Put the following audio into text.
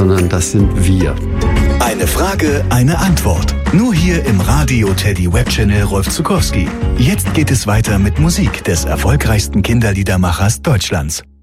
sondern das sind wir. Eine Frage, eine Antwort. Nur hier im Radio Teddy Webchannel Rolf Zuckowski. Jetzt geht es weiter mit Musik des erfolgreichsten Kinderliedermachers Deutschlands.